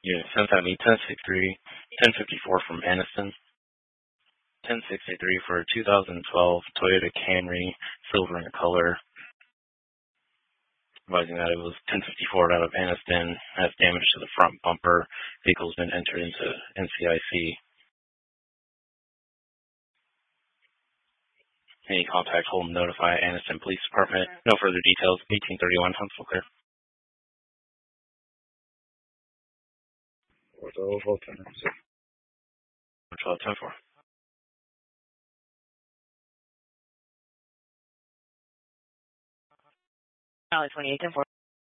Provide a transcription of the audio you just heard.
Unit 1070, 1054 from Anniston. 1063 for a 2012 Toyota Camry, silver in color. Advising that it was 1054 out of Anniston, has damage to the front bumper. Vehicle's been entered into NCIC. Any contact, hold and notify Anniston Police Department. No further details. 1831 Huntsville clear. Control 10-4. Charlie 28 10-4.